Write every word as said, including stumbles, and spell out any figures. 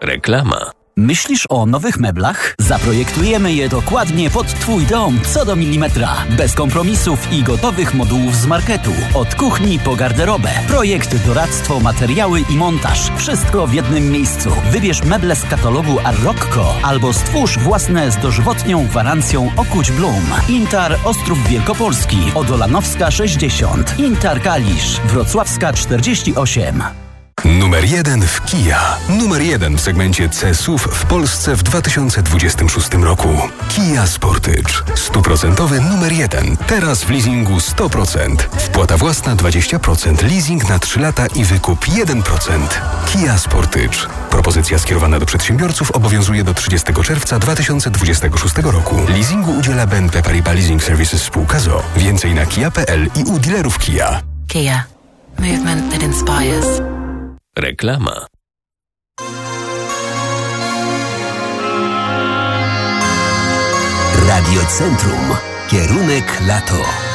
Reklama. Myślisz o nowych meblach? Zaprojektujemy je dokładnie pod Twój dom, co do milimetra. Bez kompromisów i gotowych modułów z marketu. Od kuchni po garderobę. Projekt, doradztwo, materiały i montaż. Wszystko w jednym miejscu. Wybierz meble z katalogu Arroccco albo stwórz własne z dożywotnią gwarancją Okuć Blum. Intar Ostrów Wielkopolski. Odolanowska sześćdziesiąt. Intar Kalisz. Wrocławska czterdzieści osiem. Numer jeden w Kia. Numer jeden w segmencie C S U V w Polsce w dwa tysiące dwudziestym szóstym roku. Kia Sportage. Stuprocentowy numer jeden. Teraz w leasingu sto procent. Wpłata własna dwadzieścia procent. Leasing na trzy lata i wykup jeden procent. Kia Sportage. Propozycja skierowana do przedsiębiorców obowiązuje do trzydziestego czerwca dwa tysiące dwudziestego szóstego roku. Leasingu udziela B N P Paribas Leasing Services spółka z o o. Więcej na kia kropka p l i u dealerów Kia. Kia. Movement that inspires. Reklama. Radio Centrum. Kierunek lato.